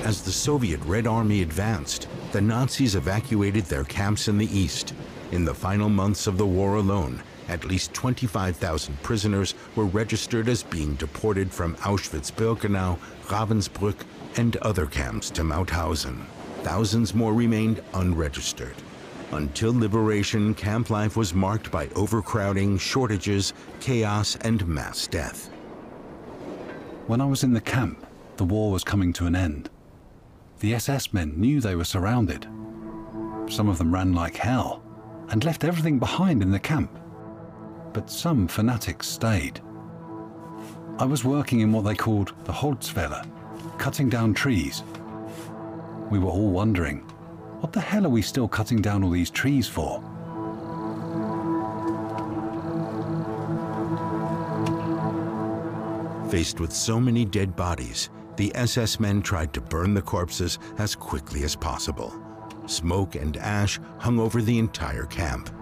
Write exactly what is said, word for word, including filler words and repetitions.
As the Soviet Red Army advanced, the Nazis evacuated their camps in the east. In the final months of the war alone, at least twenty-five thousand prisoners were registered as being deported from Auschwitz-Birkenau, Ravensbrück, and other camps to Mauthausen. Thousands more remained unregistered. Until liberation, camp life was marked by overcrowding, shortages, chaos, and mass death. When I was in the camp, the war was coming to an end. The S S men knew they were surrounded. Some of them ran like hell and left everything behind in the camp. But some fanatics stayed. I was working in what they called the Holzfäller, cutting down trees. We were all wondering, what the hell are we still cutting down all these trees for? Faced with so many dead bodies, the S S men tried to burn the corpses as quickly as possible. Smoke and ash hung over the entire camp.